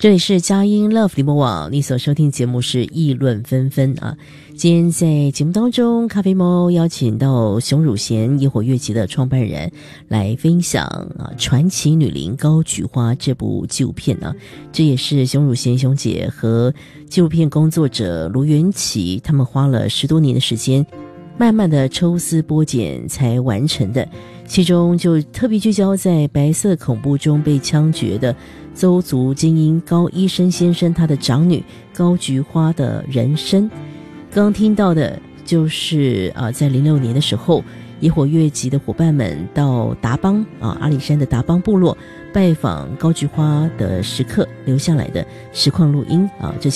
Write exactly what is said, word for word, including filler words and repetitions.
这里是佳音 Love 联播网，你所收听节目是议论纷纷啊。今天在节目当中，咖啡猫邀请到熊汝贤野火乐集的创办人来分享啊《传奇女伶高菊花》这部纪录片啊。这也是熊汝贤熊姐和纪录片工作者卢元琪他们花了十多年的时间，慢慢的抽丝剥茧才完成的。其中就特别聚焦在白色恐怖中被枪决的邹族精英高医生先生他的长女高菊花的人生。刚刚听到的就是啊、呃，在零六年的时候，野火乐集的伙伴们到达邦啊阿里山的达邦部落拜访高菊花的时刻留下来的实况录音啊，这